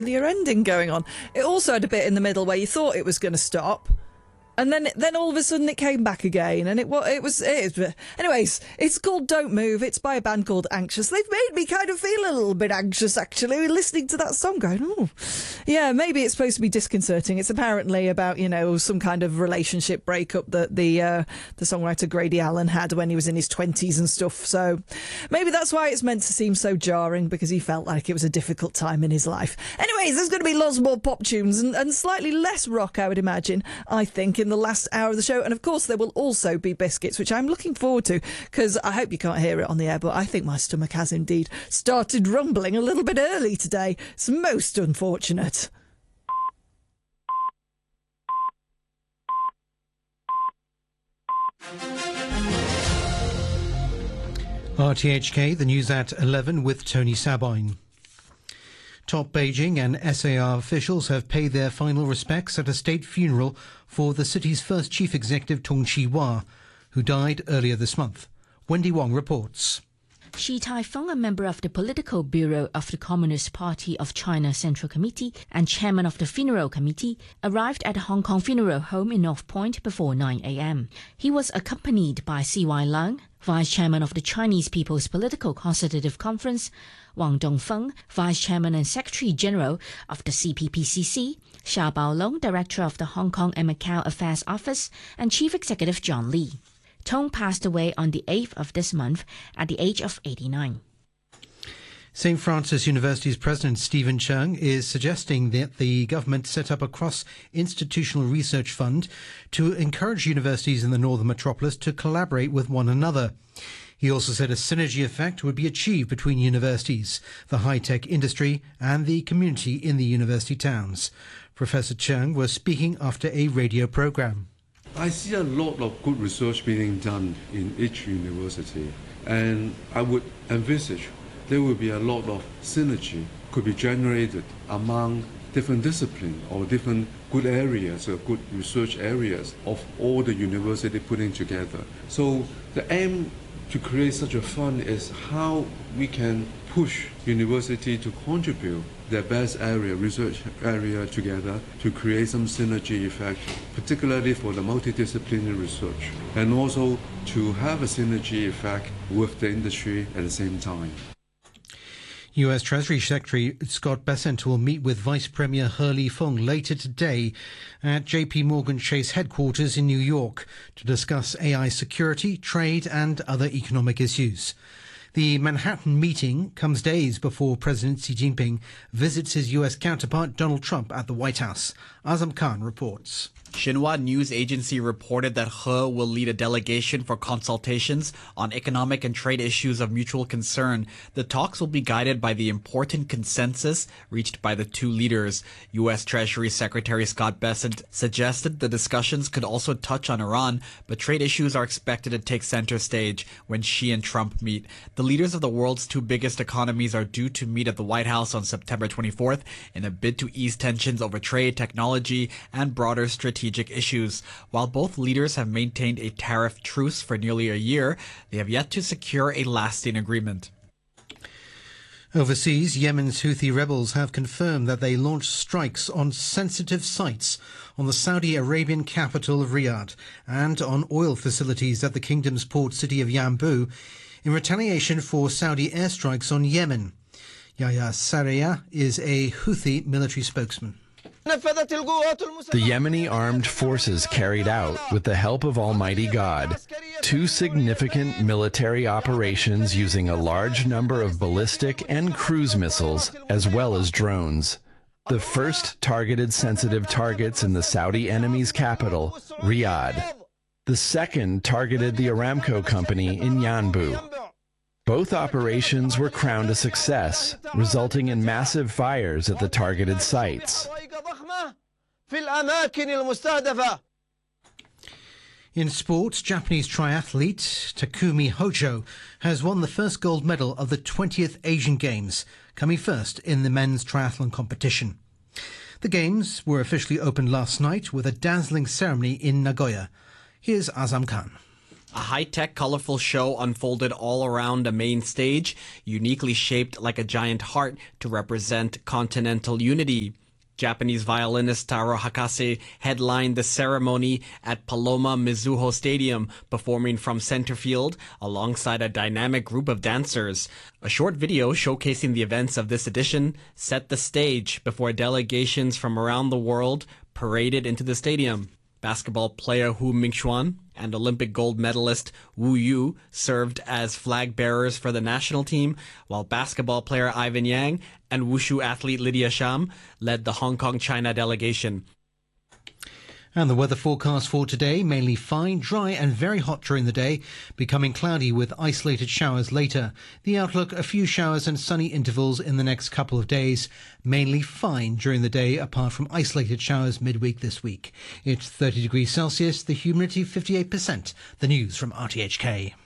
ending going on. It also had a bit in the middle where you thought it was going to stop. And then all of a sudden it came back again, and it was. Anyways, it's called Don't Move. It's by a band called Anxious. They've made me kind of feel a little bit anxious, actually, listening to that song going, oh, yeah, maybe it's supposed to be disconcerting. It's apparently about, some kind of relationship breakup that the songwriter Grady Allen had when he was in his 20s and stuff. So maybe that's why it's meant to seem so jarring, because he felt like it was a difficult time in his life. Anyways, there's going to be lots more pop tunes and slightly less rock, I would imagine, I think, in the last hour of the show. And of course there will also be biscuits, which I'm looking forward to, because I hope you can't hear it on the air, but I think my stomach has indeed started rumbling a little bit early today. It's most unfortunate. RTHK, the news at 11 with Tony Sabine. Top Beijing and SAR officials have paid their final respects at a state funeral for the city's first chief executive, Tong Chee-hwa, who died earlier this month. Wendy Wong reports. Shi Tai-fung, a member of the Political Bureau of the Communist Party of China Central Committee and chairman of the Funeral Committee, arrived at the Hong Kong Funeral Home in North Point before 9 a.m. He was accompanied by C.Y. Leung, Vice Chairman of the Chinese People's Political Consultative Conference, Wang Dongfeng, Vice Chairman and Secretary General of the CPPCC, Xia Baolong, Director of the Hong Kong and Macau Affairs Office, and Chief Executive John Lee. Tong passed away on the 8th of this month at the age of 89. St. Francis University's President Stephen Cheung is suggesting that the government set up a cross-institutional research fund to encourage universities in the northern metropolis to collaborate with one another. He also said a synergy effect would be achieved between universities, the high-tech industry and the community in the university towns. Professor Cheung was speaking after a radio program. I see a lot of good research being done in each university, and I would envisage there will be a lot of synergy could be generated among different disciplines or different good areas or good research areas of all the university putting together. So the aim to create such a fund is how we can push university to contribute their best area, research area together to create some synergy effect, particularly for the multidisciplinary research, and also to have a synergy effect with the industry at the same time. U.S. Treasury Secretary Scott Bessent will meet with Vice Premier He Li-feng later today at J.P. Morgan Chase headquarters in New York to discuss AI security, trade and other economic issues. The Manhattan meeting comes days before President Xi Jinping visits his U.S. counterpart Donald Trump at the White House. Azam Khan reports. Xinhua News Agency reported that He will lead a delegation for consultations on economic and trade issues of mutual concern. The talks will be guided by the important consensus reached by the two leaders. U.S. Treasury Secretary Scott Bessent suggested the discussions could also touch on Iran, but trade issues are expected to take center stage when Xi and Trump meet. The leaders of the world's two biggest economies are due to meet at the White House on September 24th in a bid to ease tensions over trade, technology, and broader strategic issues. While both leaders have maintained a tariff truce for nearly a year, they have yet to secure a lasting agreement. Overseas, Yemen's Houthi rebels have confirmed that they launched strikes on sensitive sites on the Saudi Arabian capital of Riyadh and on oil facilities at the kingdom's port city of Yanbu in retaliation for Saudi airstrikes on Yemen. Yahya Saraya is a Houthi military spokesman. The Yemeni armed forces carried out, with the help of Almighty God, two significant military operations using a large number of ballistic and cruise missiles, as well as drones. The first targeted sensitive targets in the Saudi enemy's capital, Riyadh. The second targeted the Aramco company in Yanbu. Both operations were crowned a success, resulting in massive fires at the targeted sites. In sports, Japanese triathlete Takumi Hojo has won the first gold medal of the 20th Asian Games, coming first in the men's triathlon competition. The Games were officially opened last night with a dazzling ceremony in Nagoya. Here's Azam Khan. A high-tech, colorful show unfolded all around a main stage, uniquely shaped like a giant heart to represent continental unity. Japanese violinist Taro Hakase headlined the ceremony at Paloma Mizuho Stadium, performing from center field alongside a dynamic group of dancers. A short video showcasing the events of this edition set the stage before delegations from around the world paraded into the stadium. Basketball player Hu Mingxuan and Olympic gold medalist Wu Yu served as flag bearers for the national team, while basketball player Ivan Yang and wushu athlete Lydia Sham led the Hong Kong-China delegation. And the weather forecast for today, mainly fine, dry and very hot during the day, becoming cloudy with isolated showers later. The outlook, a few showers and sunny intervals in the next couple of days. Mainly fine during the day, apart from isolated showers midweek this week. It's 30 degrees Celsius, the humidity 58%. The news from RTHK.